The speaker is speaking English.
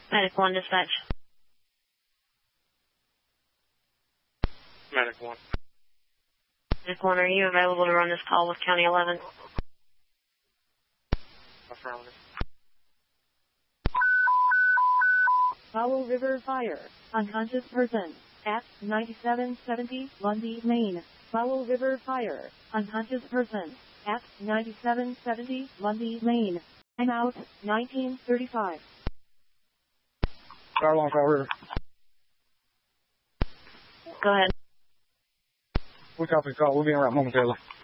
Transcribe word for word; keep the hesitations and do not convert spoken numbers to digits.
Medic one, dispatch. Medic one. Medic one, are you available to run this call with County eleven? Affirmative. Powell River Fire. Unconscious person. At ninety-seven seventy Lundy, Maine. Powell River Fire. Unconscious person. At ninety-seven seventy Lundy, Maine. I'm out. nineteen thirty-five. Fire along Powell River. Go ahead. We copy the call. We'll be in route momentarily.